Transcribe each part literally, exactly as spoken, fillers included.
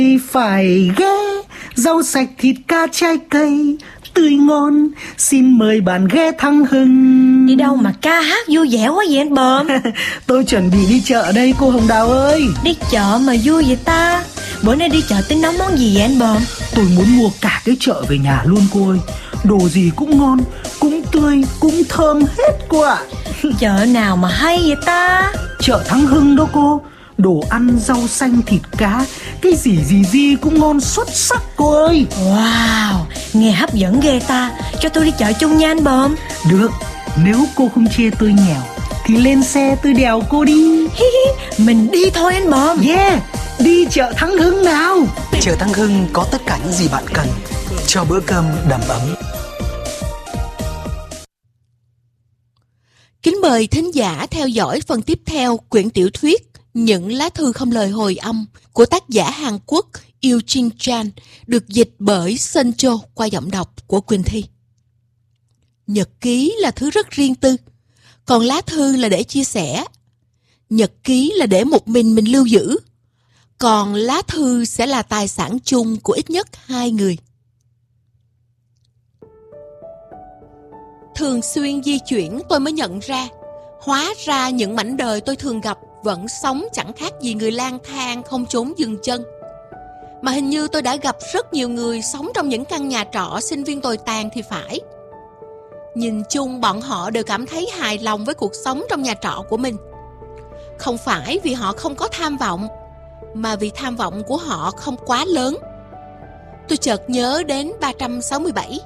Phải ghé, rau sạch thịt cá trái cây tươi ngon, xin mời bạn ghé Thăng Hưng. Đi đâu mà ca hát vui vẻ quá vậy anh Bờm? Tôi chuẩn bị đi chợ đây cô Hồng Đào ơi. Đi chợ mà vui vậy ta? Bữa nay đi chợ tính nấu món gì vậy anh Bờm? Tôi muốn mua cả cái chợ về nhà luôn cô ơi. Đồ gì cũng ngon, cũng tươi, cũng thơm hết cô ạ. Chợ nào mà hay vậy ta? Chợ Thăng Hưng đó cô. Đồ ăn, rau xanh, thịt cá, cái gì gì gì cũng ngon xuất sắc cô ơi. Wow, nghe hấp dẫn ghê ta. Cho tôi đi chợ chung nha anh Bờm. Được, nếu cô không chê tôi nghèo thì lên xe tôi đèo cô đi. Mình đi thôi anh Bờm. Yeah, đi chợ Thăng Hưng nào. Chợ Thăng Hưng có tất cả những gì bạn cần cho bữa cơm đầm ấm. Kính mời thính giả theo dõi phần tiếp theo quyển tiểu thuyết Những lá thư không lời hồi âm của tác giả Hàn Quốc Eugene Chan, được dịch bởi Sun Cho qua giọng đọc của Quỳnh Thi. Nhật ký là thứ rất riêng tư, còn lá thư là để chia sẻ. Nhật ký là để một mình mình lưu giữ, còn lá thư sẽ là tài sản chung của ít nhất hai người. Thường xuyên di chuyển tôi mới nhận ra, hóa ra những mảnh đời tôi thường gặp vẫn sống chẳng khác gì người lang thang không chốn dừng chân. Mà hình như tôi đã gặp rất nhiều người sống trong những căn nhà trọ sinh viên tồi tàn thì phải. Nhìn chung bọn họ đều cảm thấy hài lòng với cuộc sống trong nhà trọ của mình. Không phải vì họ không có tham vọng, mà vì tham vọng của họ không quá lớn. Tôi chợt nhớ đến ba trăm sáu mươi bảy.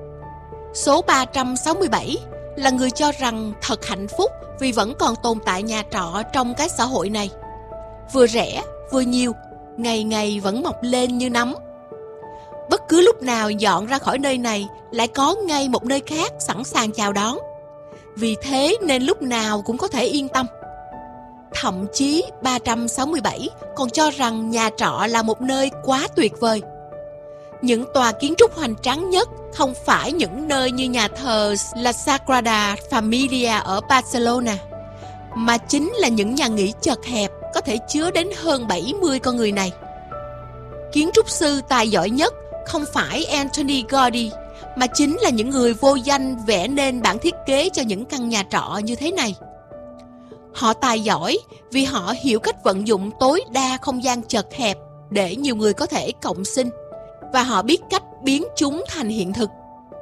Số ba trăm sáu mươi bảy là người cho rằng thật hạnh phúc vì vẫn còn tồn tại nhà trọ trong cái xã hội này. Vừa rẻ, vừa nhiều, ngày ngày vẫn mọc lên như nấm. Bất cứ lúc nào dọn ra khỏi nơi này lại có ngay một nơi khác sẵn sàng chào đón. Vì thế nên lúc nào cũng có thể yên tâm. Thậm chí ba trăm sáu mươi bảy còn cho rằng nhà trọ là một nơi quá tuyệt vời. Những tòa kiến trúc hoành tráng nhất không phải những nơi như nhà thờ La Sagrada Familia ở Barcelona, mà chính là những nhà nghỉ chật hẹp có thể chứa đến hơn bảy mươi con người này. Kiến trúc sư tài giỏi nhất không phải Anthony Gaudi, mà chính là những người vô danh vẽ nên bản thiết kế cho những căn nhà trọ như thế này. Họ tài giỏi vì họ hiểu cách vận dụng tối đa không gian chật hẹp để nhiều người có thể cộng sinh, và họ biết cách biến chúng thành hiện thực.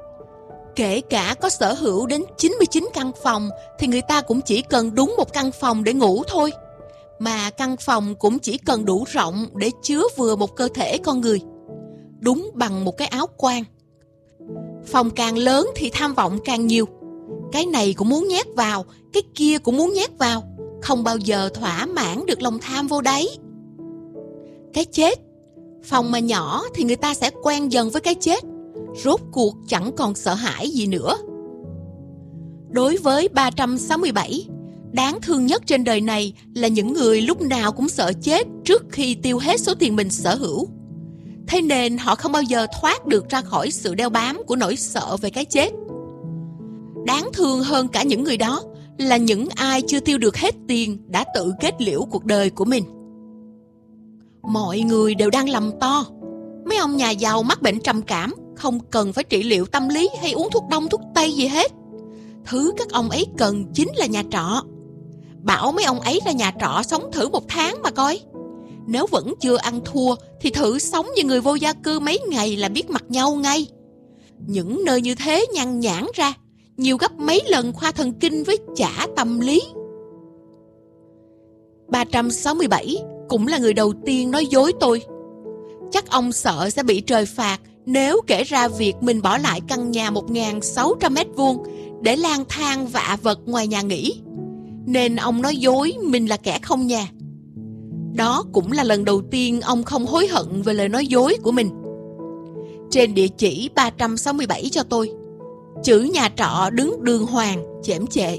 Kể cả có sở hữu đến chín mươi chín căn phòng thì người ta cũng chỉ cần đúng một căn phòng để ngủ thôi. Mà căn phòng cũng chỉ cần đủ rộng để chứa vừa một cơ thể con người, đúng bằng một cái áo quan. Phòng càng lớn thì tham vọng càng nhiều. Cái này cũng muốn nhét vào, cái kia cũng muốn nhét vào, không bao giờ thỏa mãn được lòng tham vô đáy. Cái chết. Phòng mà nhỏ thì người ta sẽ quen dần với cái chết, rốt cuộc chẳng còn sợ hãi gì nữa. Đối với ba trăm sáu mươi bảy, đáng thương nhất trên đời này là những người lúc nào cũng sợ chết trước khi tiêu hết số tiền mình sở hữu. Thế nên họ không bao giờ thoát được ra khỏi sự đeo bám của nỗi sợ về cái chết. Đáng thương hơn cả những người đó là những ai chưa tiêu được hết tiền đã tự kết liễu cuộc đời của mình. Mọi người đều đang lầm to. Mấy ông nhà giàu mắc bệnh trầm cảm không cần phải trị liệu tâm lý hay uống thuốc đông thuốc tây gì hết. Thứ các ông ấy cần chính là nhà trọ. Bảo mấy ông ấy ra nhà trọ sống thử một tháng mà coi. Nếu vẫn chưa ăn thua thì thử sống như người vô gia cư mấy ngày là biết mặt nhau ngay. Những nơi như thế nhăn nhản ra, nhiều gấp mấy lần khoa thần kinh với chả tâm lý. ba trăm sáu mươi bảy cũng là người đầu tiên nói dối tôi. Chắc ông sợ sẽ bị trời phạt nếu kể ra việc mình bỏ lại căn nhà một nghìn sáu trăm mét vuông để lang thang vạ vật ngoài nhà nghỉ, nên ông nói dối mình là kẻ không nhà. Đó cũng là lần đầu tiên ông không hối hận về lời nói dối của mình. Trên địa chỉ ba trăm sáu mươi bảy cho tôi, chữ nhà trọ đứng đường hoàng chễm chệ.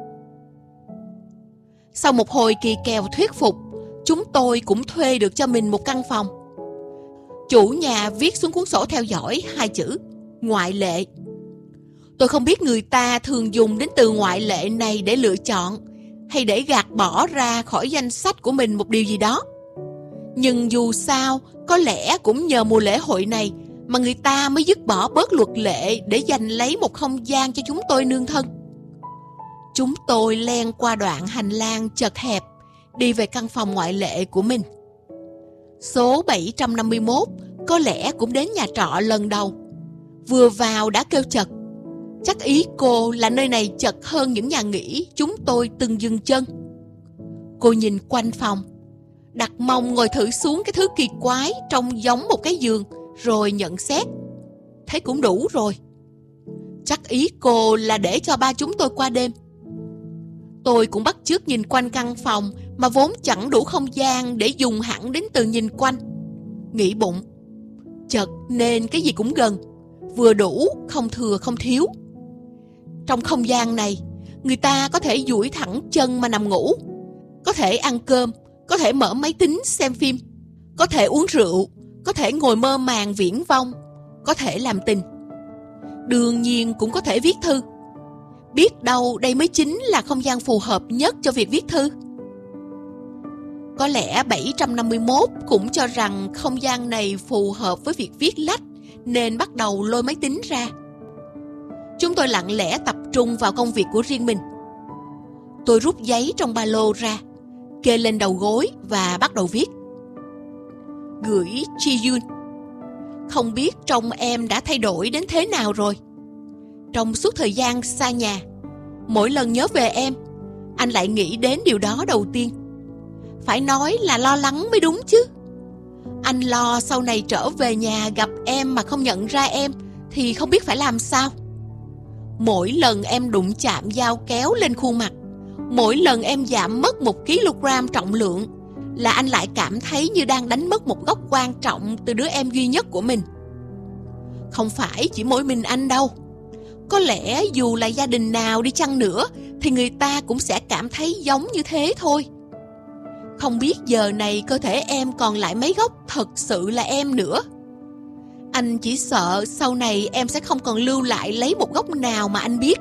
Sau một hồi kỳ kèo thuyết phục, chúng tôi cũng thuê được cho mình một căn phòng. Chủ nhà viết xuống cuốn sổ theo dõi hai chữ ngoại lệ. Tôi không biết người ta thường dùng đến từ ngoại lệ này để lựa chọn hay để gạt bỏ ra khỏi danh sách của mình một điều gì đó. Nhưng dù sao, Có lẽ cũng nhờ mùa lễ hội này mà người ta mới dứt bỏ bớt luật lệ để giành lấy một không gian cho chúng tôi nương thân. Chúng tôi len qua đoạn hành lang chật hẹp, đi về căn phòng ngoại lệ của mình. Số bảy trăm năm mươi mốt có lẽ cũng đến nhà trọ lần đầu. Vừa vào đã kêu chật. Chắc ý cô là nơi này chật hơn những nhà nghỉ chúng tôi từng dừng chân. Cô nhìn quanh phòng, đặt mông ngồi thử xuống cái thứ kỳ quái trông giống một cái giường, rồi nhận xét. Thế cũng đủ rồi. Chắc ý cô là để cho ba chúng tôi qua đêm. Tôi cũng bắt chước nhìn quanh căn phòng mà vốn chẳng đủ không gian để dùng hẳn đến từ nhìn quanh. Nghĩ bụng, chật nên cái gì cũng gần, vừa đủ, không thừa không thiếu. Trong không gian này, người ta có thể duỗi thẳng chân mà nằm ngủ, có thể ăn cơm, có thể mở máy tính xem phim, có thể uống rượu, có thể ngồi mơ màng viễn vông, có thể làm tình. Đương nhiên cũng có thể viết thư. Biết đâu đây mới chính là không gian phù hợp nhất cho việc viết thư. Có lẽ bảy trăm năm mươi mốt cũng cho rằng không gian này phù hợp với việc viết lách, nên bắt đầu lôi máy tính ra. Chúng tôi lặng lẽ tập trung vào công việc của riêng mình. Tôi rút giấy trong ba lô ra, kê lên đầu gối và bắt đầu viết. Gửi Ji-yoon. Không biết trông em đã thay đổi đến thế nào rồi. Trong suốt thời gian xa nhà, mỗi lần nhớ về em, anh lại nghĩ đến điều đó đầu tiên. Phải nói là lo lắng mới đúng chứ. Anh lo sau này trở về nhà gặp em mà không nhận ra em thì không biết phải làm sao. Mỗi lần em đụng chạm dao kéo lên khuôn mặt, mỗi lần em giảm mất một kg trọng lượng, là anh lại cảm thấy như đang đánh mất một góc quan trọng từ đứa em duy nhất của mình. Không phải chỉ mỗi mình anh đâu. Có lẽ dù là gia đình nào đi chăng nữa thì người ta cũng sẽ cảm thấy giống như thế thôi. Không biết giờ này cơ thể em còn lại mấy góc thật sự là em nữa. Anh chỉ sợ sau này em sẽ không còn lưu lại lấy một góc nào mà anh biết.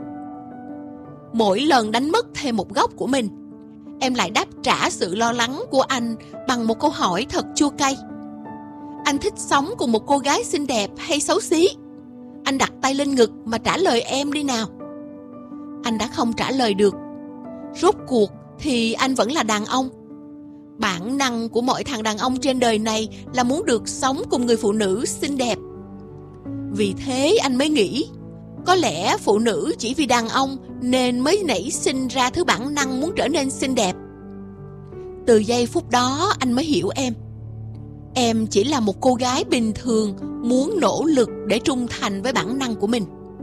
Mỗi lần đánh mất thêm một góc của mình, em lại đáp trả sự lo lắng của anh bằng một câu hỏi thật chua cay. Anh thích sống cùng một cô gái xinh đẹp hay xấu xí? Anh đặt tay lên ngực mà trả lời em đi nào. Anh đã không trả lời được. Rốt cuộc thì anh vẫn là đàn ông. Bản năng của mọi thằng đàn ông trên đời này là muốn được sống cùng người phụ nữ xinh đẹp. Vì thế anh mới nghĩ, có lẽ phụ nữ chỉ vì đàn ông nên mới nảy sinh ra thứ bản năng muốn trở nên xinh đẹp. Từ giây phút đó anh mới hiểu em. Em chỉ là một cô gái bình thường muốn nỗ lực để trung thành với bản năng của mình.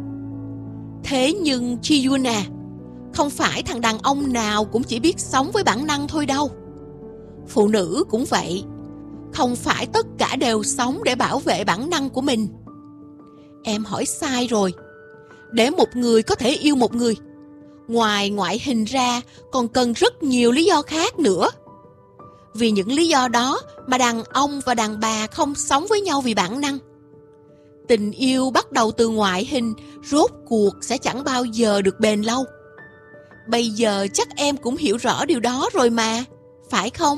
Thế nhưng Ji-yoon à, không phải thằng đàn ông nào cũng chỉ biết sống với bản năng thôi đâu. Phụ nữ cũng vậy. Không phải tất cả đều sống để bảo vệ bản năng của mình. Em hỏi sai rồi. Để một người có thể yêu một người, ngoài ngoại hình ra còn cần rất nhiều lý do khác nữa. Vì những lý do đó mà đàn ông và đàn bà không sống với nhau vì bản năng. Tình yêu bắt đầu từ ngoại hình rốt cuộc sẽ chẳng bao giờ được bền lâu. Bây giờ chắc em cũng hiểu rõ điều đó rồi mà, phải không?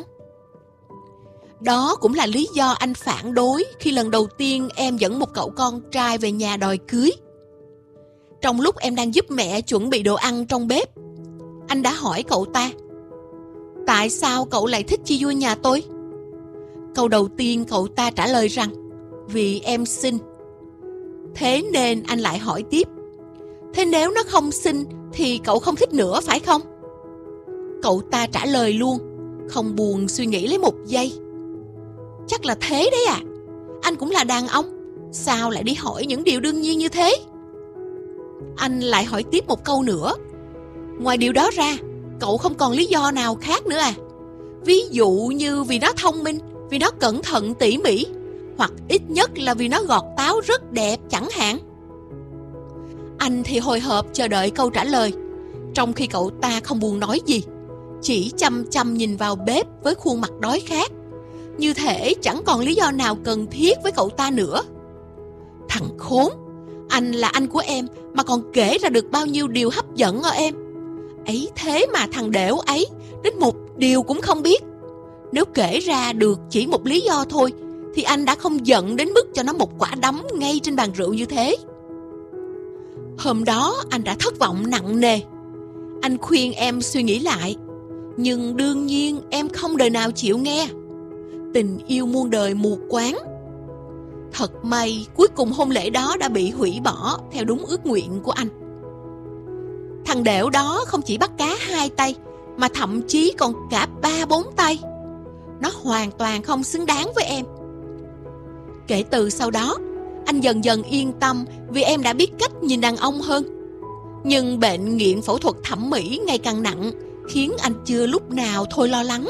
Đó cũng là lý do anh phản đối khi lần đầu tiên em dẫn một cậu con trai về nhà đòi cưới. Trong lúc em đang giúp mẹ chuẩn bị đồ ăn trong bếp, anh đã hỏi cậu ta: tại sao cậu lại thích Ji-yoon nhà tôi? Câu đầu tiên cậu ta trả lời rằng: vì em xinh. Thế nên anh lại hỏi tiếp: thế nếu nó không xinh thì cậu không thích nữa phải không? Cậu ta trả lời luôn, không buồn suy nghĩ lấy một giây: chắc là thế đấy à. Anh cũng là đàn ông, sao lại đi hỏi những điều đương nhiên như thế? Anh lại hỏi tiếp một câu nữa: ngoài điều đó ra, cậu không còn lý do nào khác nữa à? Ví dụ như vì nó thông minh, vì nó cẩn thận tỉ mỉ, hoặc ít nhất là vì nó gọt táo rất đẹp chẳng hạn. Anh thì hồi hộp chờ đợi câu trả lời, trong khi cậu ta không buồn nói gì, chỉ chăm chăm nhìn vào bếp với khuôn mặt đói khát, như thể chẳng còn lý do nào cần thiết với cậu ta nữa. Thằng khốn, anh là anh của em mà còn kể ra được bao nhiêu điều hấp dẫn ở em. Ấy thế mà thằng đểu ấy đến một điều cũng không biết. Nếu kể ra được chỉ một lý do thôi thì anh đã không giận đến mức cho nó một quả đấm ngay trên bàn rượu như thế. Hôm đó anh đã thất vọng nặng nề. Anh khuyên em suy nghĩ lại, nhưng đương nhiên em không đời nào chịu nghe. Tình yêu muôn đời mù quáng. Thật may cuối cùng hôn lễ đó đã bị hủy bỏ theo đúng ước nguyện của anh. Thằng đểu đó không chỉ bắt cá hai tay, mà thậm chí còn cả ba bốn tay. Nó hoàn toàn không xứng đáng với em. Kể từ sau đó, anh dần dần yên tâm vì em đã biết cách nhìn đàn ông hơn. Nhưng bệnh nghiện phẫu thuật thẩm mỹ ngày càng nặng khiến anh chưa lúc nào thôi lo lắng.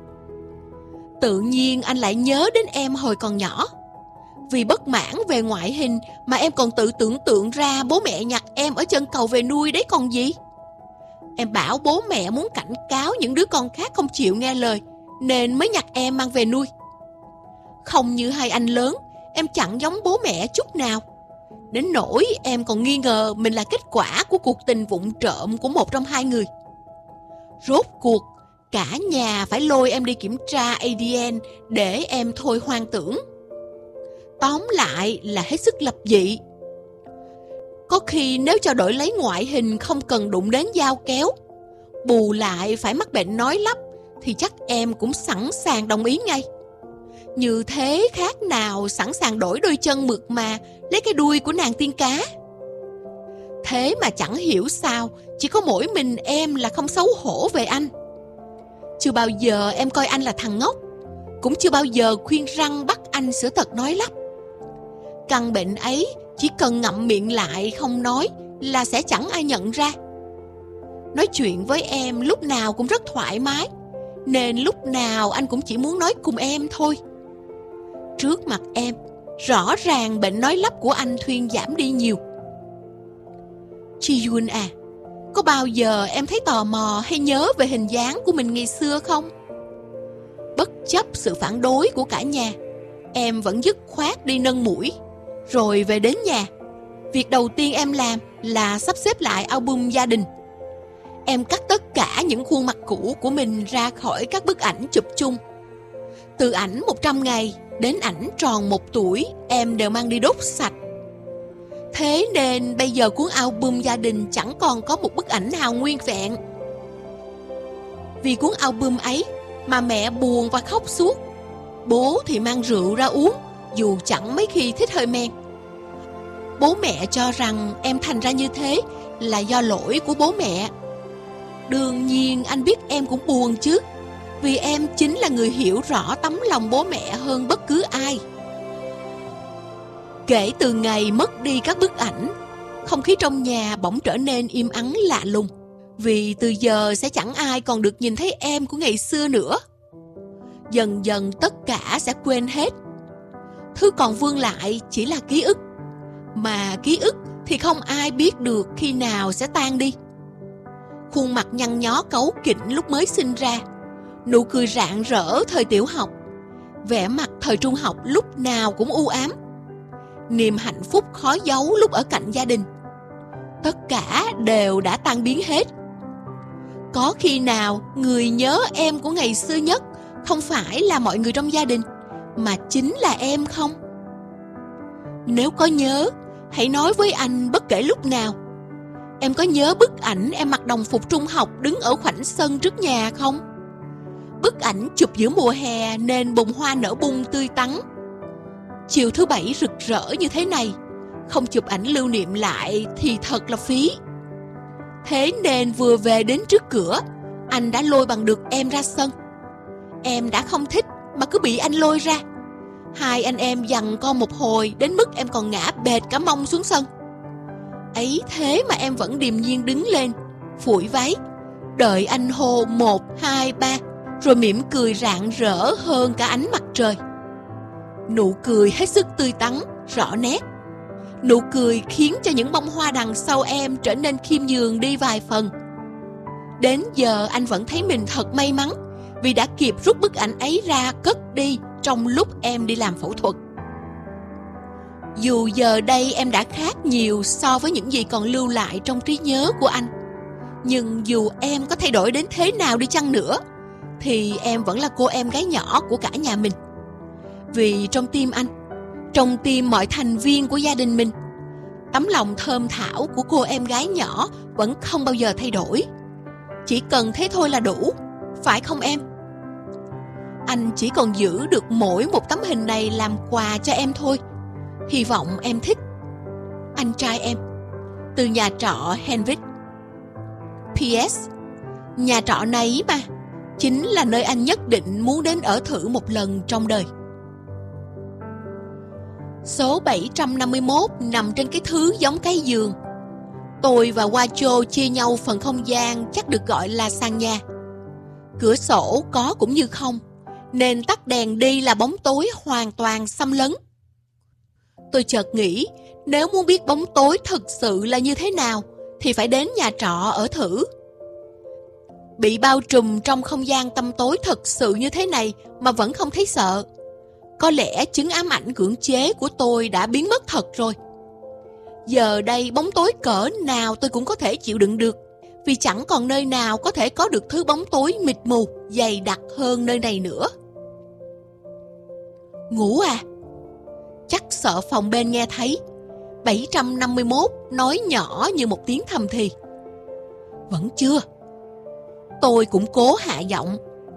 Tự nhiên anh lại nhớ đến em hồi còn nhỏ. Vì bất mãn về ngoại hình mà em còn tự tưởng tượng ra bố mẹ nhặt em ở chân cầu về nuôi đấy còn gì. Em bảo bố mẹ muốn cảnh cáo những đứa con khác không chịu nghe lời, nên mới nhặt em mang về nuôi. Không như hai anh lớn, em chẳng giống bố mẹ chút nào. Đến nỗi em còn nghi ngờ mình là kết quả của cuộc tình vụng trộm của một trong hai người. Rốt cuộc, cả nhà phải lôi em đi kiểm tra a đê en để em thôi hoang tưởng. Tóm lại là hết sức lập dị. Có khi nếu cho đổi lấy ngoại hình không cần đụng đến dao kéo, bù lại phải mắc bệnh nói lắp, thì chắc em cũng sẵn sàng đồng ý ngay. Như thế khác nào sẵn sàng đổi đôi chân mượt mà lấy cái đuôi của nàng tiên cá. Thế mà chẳng hiểu sao chỉ có mỗi mình em là không xấu hổ về anh. Chưa bao giờ em coi anh là thằng ngốc, cũng chưa bao giờ khuyên răng bắt anh sửa tật nói lắp. Căn bệnh ấy chỉ cần ngậm miệng lại không nói là sẽ chẳng ai nhận ra. Nói chuyện với em lúc nào cũng rất thoải mái, nên lúc nào anh cũng chỉ muốn nói cùng em thôi. Trước mặt em, rõ ràng bệnh nói lắp của anh thuyên giảm đi nhiều. Chi Yun à, có bao giờ em thấy tò mò hay nhớ về hình dáng của mình ngày xưa không? Bất chấp sự phản đối của cả nhà, em vẫn dứt khoát đi nâng mũi. Rồi về đến nhà, việc đầu tiên em làm là sắp xếp lại album gia đình. Em cắt tất cả những khuôn mặt cũ của mình ra khỏi các bức ảnh chụp chung. Từ ảnh một trăm ngày đến ảnh tròn một tuổi, em đều mang đi đốt sạch. Thế nên bây giờ cuốn album gia đình chẳng còn có một bức ảnh nào nguyên vẹn. Vì cuốn album ấy mà mẹ buồn và khóc suốt. Bố thì mang rượu ra uống, dù chẳng mấy khi thích hơi men. Bố mẹ cho rằng em thành ra như thế là do lỗi của bố mẹ. Đương nhiên anh biết em cũng buồn chứ, vì em chính là người hiểu rõ tấm lòng bố mẹ hơn bất cứ ai. Kể từ ngày mất đi các bức ảnh, không khí trong nhà bỗng trở nên im ắng lạ lùng. Vì từ giờ sẽ chẳng ai còn được nhìn thấy em của ngày xưa nữa. Dần dần tất cả sẽ quên hết. Thứ còn vương lại chỉ là ký ức. Mà ký ức thì không ai biết được khi nào sẽ tan đi. Khuôn mặt nhăn nhó cáu kỉnh lúc mới sinh ra, nụ cười rạng rỡ thời tiểu học, vẻ mặt thời trung học lúc nào cũng u ám, niềm hạnh phúc khó giấu lúc ở cạnh gia đình, tất cả đều đã tan biến hết. Có khi nào người nhớ em của ngày xưa nhất không phải là mọi người trong gia đình, mà chính là em không? Nếu có nhớ, hãy nói với anh bất kể lúc nào. Em có nhớ bức ảnh em mặc đồng phục trung học đứng ở khoảnh sân trước nhà không? Bức ảnh chụp giữa mùa hè nên bồn hoa nở bung tươi tắn. Chiều thứ bảy rực rỡ như thế này, không chụp ảnh lưu niệm lại thì thật là phí. Thế nên vừa về đến trước cửa, anh đã lôi bằng được em ra sân. Em đã không thích mà cứ bị anh lôi ra. Hai anh em giằng co một hồi đến mức em còn ngã bệt cả mông xuống sân. Ấy thế mà em vẫn điềm nhiên đứng lên, phủi váy, đợi anh hô một, hai, ba, rồi mỉm cười rạng rỡ hơn cả ánh mặt trời. Nụ cười hết sức tươi tắn, rõ nét. Nụ cười khiến cho những bông hoa đằng sau em trở nên khiêm nhường đi vài phần. Đến giờ anh vẫn thấy mình thật may mắn vì đã kịp rút bức ảnh ấy ra cất đi trong lúc em đi làm phẫu thuật. Dù giờ đây em đã khác nhiều so với những gì còn lưu lại trong trí nhớ của anh, nhưng dù em có thay đổi đến thế nào đi chăng nữa, thì em vẫn là cô em gái nhỏ của cả nhà mình. Vì trong tim anh, trong tim mọi thành viên của gia đình mình, tấm lòng thơm thảo của cô em gái nhỏ vẫn không bao giờ thay đổi. Chỉ cần thế thôi là đủ, phải không em? Anh chỉ còn giữ được mỗi một tấm hình này làm quà cho em thôi. Hy vọng em thích. Anh trai em. Từ nhà trọ Henrik. pê ét. Nhà trọ này mà chính là nơi anh nhất định muốn đến ở thử một lần trong đời. Số bảy trăm năm mươi mốt nằm trên cái thứ giống cái giường. Tôi và Wacho chia nhau phần không gian chắc được gọi là sàn nhà. Cửa sổ có cũng như không, nên tắt đèn đi là bóng tối hoàn toàn xâm lấn. Tôi chợt nghĩ, nếu muốn biết bóng tối thực sự là như thế nào thì phải đến nhà trọ ở thử. Bị bao trùm trong không gian tăm tối thực sự như thế này mà vẫn không thấy sợ. Có lẽ chứng ám ảnh cưỡng chế của tôi đã biến mất thật rồi. Giờ đây bóng tối cỡ nào tôi cũng có thể chịu đựng được, vì chẳng còn nơi nào có thể có được thứ bóng tối mịt mù, dày đặc hơn nơi này nữa. Ngủ à? Chắc sợ phòng bên nghe thấy. bảy trăm năm mươi mốt nói nhỏ như một tiếng thầm thì. Vẫn chưa. Tôi cũng cố hạ giọng.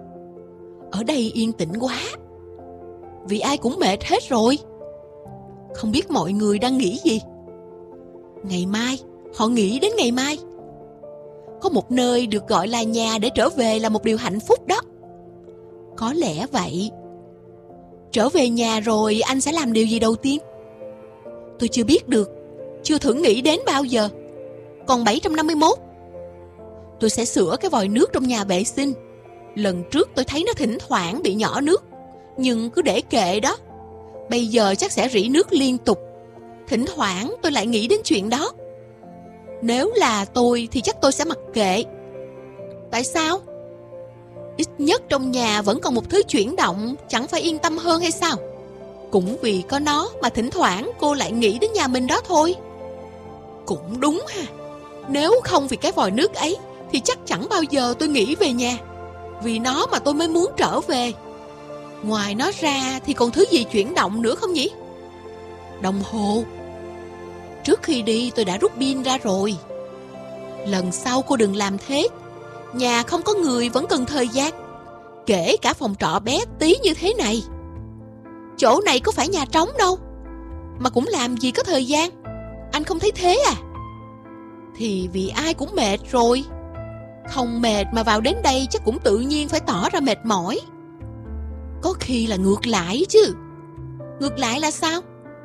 Ở đây yên tĩnh quá. Vì ai cũng mệt hết rồi. Không biết mọi người đang nghĩ gì. Ngày mai, họ nghĩ đến ngày mai. Có một nơi được gọi là nhà để trở về là một điều hạnh phúc đó. Có lẽ vậy. Trở về nhà rồi anh sẽ làm điều gì đầu tiên? Tôi chưa biết được, chưa thử nghĩ đến bao giờ. Còn bảy trăm năm mươi mốt, tôi sẽ sửa cái vòi nước trong nhà vệ sinh. Lần trước tôi thấy nó thỉnh thoảng bị nhỏ nước, nhưng cứ để kệ đó. Bây giờ chắc sẽ rỉ nước liên tục. Thỉnh thoảng tôi lại nghĩ đến chuyện đó. Nếu là tôi thì chắc tôi sẽ mặc kệ. Tại sao? Ít nhất trong nhà vẫn còn một thứ chuyển động, chẳng phải yên tâm hơn hay sao? Cũng vì có nó mà thỉnh thoảng cô lại nghĩ đến nhà mình đó thôi. Cũng đúng ha. Nếu không vì cái vòi nước ấy thì chắc chẳng bao giờ tôi nghĩ về nhà. Vì nó mà tôi mới muốn trở về. Ngoài nó ra thì còn thứ gì chuyển động nữa không nhỉ? Đồng hồ. Trước khi đi tôi đã rút pin ra rồi. Lần sau cô đừng làm thế. Nhà không có người vẫn cần thời gian. Kể cả phòng trọ bé tí như thế này. Chỗ này có phải nhà trống đâu. Mà cũng làm gì có thời gian. Anh không thấy thế à? Thì vì ai cũng mệt rồi. Không mệt mà vào đến đây chắc cũng tự nhiên phải tỏ ra mệt mỏi. Có khi là ngược lại chứ. Ngược lại là sao?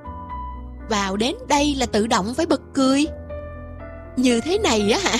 Vào đến đây là tự động phải bật cười. Như thế này á hả?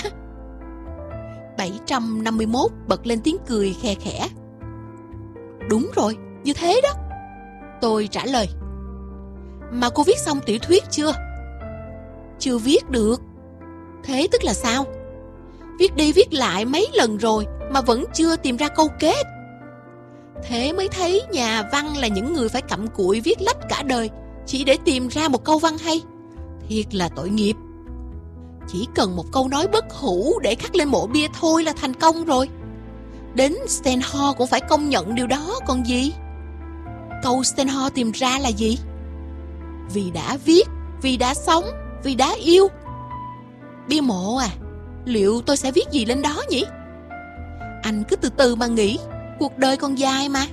bảy trăm năm mươi mốt bật lên tiếng cười khe khẽ. Đúng rồi, như thế đó. Tôi trả lời. Mà cô viết xong tiểu thuyết chưa? Chưa viết được. Thế tức là sao? Viết đi viết lại mấy lần rồi mà vẫn chưa tìm ra câu kết. Thế mới thấy nhà văn là những người phải cặm cụi viết lách cả đời chỉ để tìm ra một câu văn hay. Thiệt là tội nghiệp. Chỉ cần một câu nói bất hủ để khắc lên mộ bia thôi là thành công rồi. Đến Stendhal cũng phải công nhận điều đó còn gì. Câu Stendhal tìm ra là gì? Vì đã viết, vì đã sống, vì đã yêu. Bia mộ à? Liệu tôi sẽ viết gì lên đó nhỉ? Anh cứ từ từ mà nghĩ. Cuộc đời còn dài mà.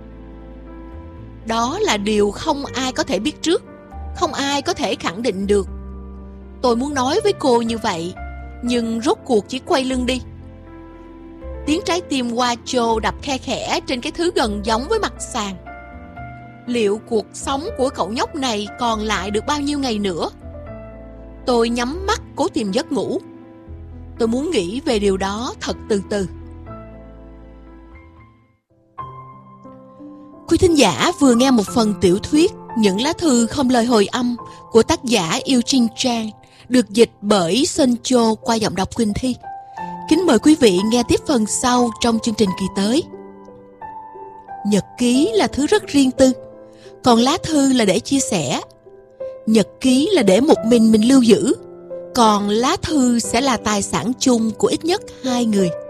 Đó là điều không ai có thể biết trước. Không ai có thể khẳng định được. Tôi muốn nói với cô như vậy, nhưng rốt cuộc chỉ quay lưng đi. Tiếng trái tim Wacho đập khe khẽ trên cái thứ gần giống với mặt sàn. Liệu cuộc sống của cậu nhóc này còn lại được bao nhiêu ngày nữa? Tôi nhắm mắt cố tìm giấc ngủ. Tôi muốn nghĩ về điều đó thật từ từ. Quý thính giả vừa nghe một phần tiểu thuyết Những lá thư không lời hồi âm của tác giả Eugene Chang, được dịch bởi Sơn Châu qua giọng đọc Quỳnh Thi. Kính mời quý vị nghe tiếp phần sau trong chương trình kỳ tới. Nhật ký là thứ rất riêng tư, còn lá thư là để chia sẻ. Nhật ký là để một mình mình lưu giữ, còn lá thư sẽ là tài sản chung của ít nhất hai người.